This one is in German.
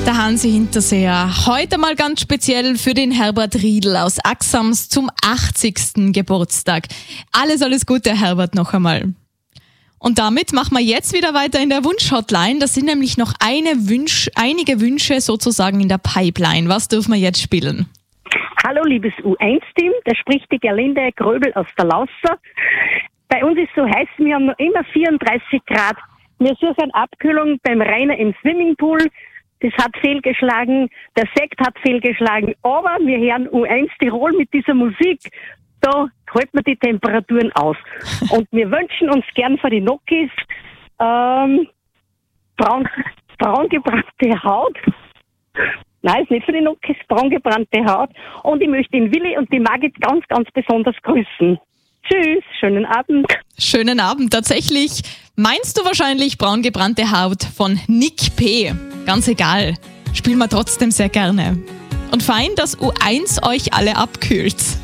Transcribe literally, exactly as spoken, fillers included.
Der Hansi Hinterseher. Heute mal ganz speziell für den Herbert Riedl aus Axams zum achtzigsten Geburtstag. Alles, alles Gute, Herbert, noch einmal. Und damit machen wir jetzt wieder weiter in der Wunsch-Hotline. Da sind nämlich noch eine Wünsch, einige Wünsche sozusagen in der Pipeline. Was dürfen wir jetzt spielen? Hallo, liebes U eins Team. Da spricht die Gerlinde Gröbel aus der Lausser. Bei uns ist so heiß, wir haben noch immer vierunddreißig Grad. Wir suchen Abkühlung beim Rainer im Swimmingpool. Das hat fehlgeschlagen, der Sekt hat fehlgeschlagen, aber wir hören U eins Tirol mit dieser Musik. Da halten wir die Temperaturen aus. Und wir wünschen uns gern für die Nokis ähm, braun, braun gebrannte Haut. Nein, ist nicht für die Nokis, braun gebrannte Haut. Und ich möchte den Willi und die Margit ganz, ganz besonders grüßen. Tschüss, schönen Abend. Schönen Abend, tatsächlich. Meinst du wahrscheinlich braun gebrannte Haut von Nick P.? Ganz egal, spielen wir trotzdem sehr gerne. Und fein, dass U eins euch alle abkühlt.